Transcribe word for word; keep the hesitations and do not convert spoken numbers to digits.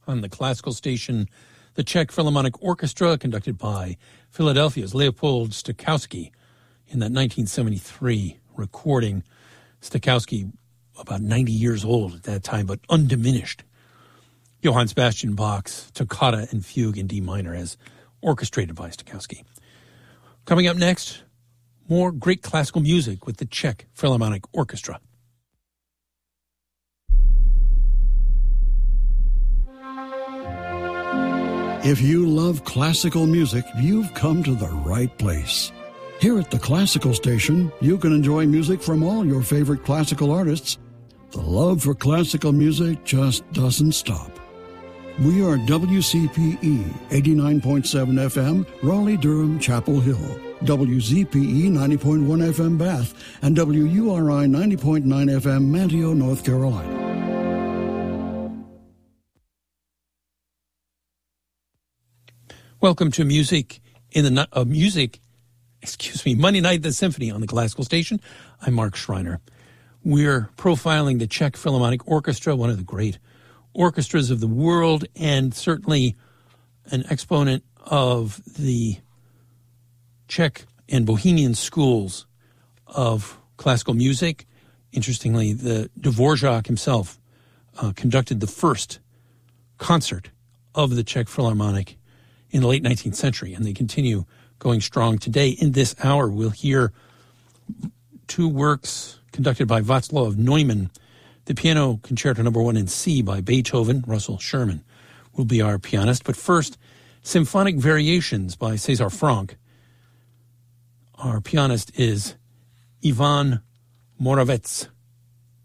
on the classical station, the Czech Philharmonic Orchestra, conducted by Philadelphia's Leopold Stokowski in that nineteen seventy-three recording. Stokowski, about ninety years old at that time, but undiminished. Johann Sebastian Bach's Toccata and Fugue in D minor as orchestrated by Stokowski. Coming up next, more great classical music with the Czech Philharmonic Orchestra. If you love classical music, you've come to the right place. Here at the Classical Station, you can enjoy music from all your favorite classical artists. The love for classical music just doesn't stop. We are W C P E eighty-nine point seven F M, Raleigh-Durham, Chapel Hill, W Z P E ninety point one F M, Bath, and W U R I ninety point nine F M, Manteo, North Carolina. Welcome to Music in the uh, Music, excuse me, Monday Night at the Symphony on the Classical Station. I'm Mark Schreiner. We're profiling the Czech Philharmonic Orchestra, one of the great orchestras of the world, and certainly an exponent of the Czech and Bohemian schools of classical music. Interestingly, the Dvorak himself uh, conducted the first concert of the Czech Philharmonic in the late nineteenth century, and they continue going strong today. In this hour, we'll hear two works conducted by Václav Neumann. The Piano Concerto Number One in C by Beethoven. Russell Sherman will be our pianist. But first, Symphonic Variations by César Franck. Our pianist is Ivan Moravec.